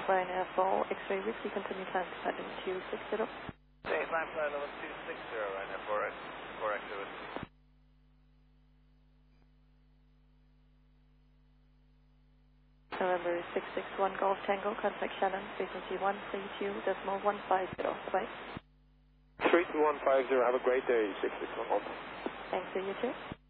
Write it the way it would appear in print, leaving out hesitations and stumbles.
Ryanair for X-ray Whiskey, continue climb to pattern 260. Okay, climb flight level 260, Ryanair for X-ray Whiskey. November 661 Golf Tango, contact Shannon, frequency 132.150. Bye. 32150, have a great day, 661 Golf. Thanks, you too.